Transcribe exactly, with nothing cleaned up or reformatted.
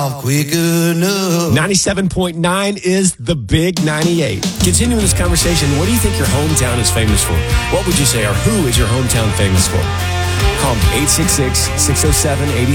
quick enough. ninety-seven point nine is the Big ninety-eight. Continuing this conversation, what do you think your hometown is famous for? What would you say, or who is your hometown famous for? Call me eight six six, six oh seven, eight